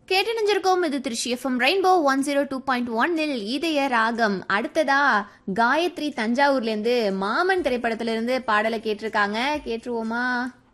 கேட்டு நினைஞ்சிருக்கோம். இது Trichy FM rainbow 102.1 இதய ராகம். அடுத்ததா காயத்ரி தஞ்சாவூர்ல இருந்து மாமன் திரைப்படத்துல இருந்து பாடலை கேட்டிருக்காங்க. கேட்டுருவோமா?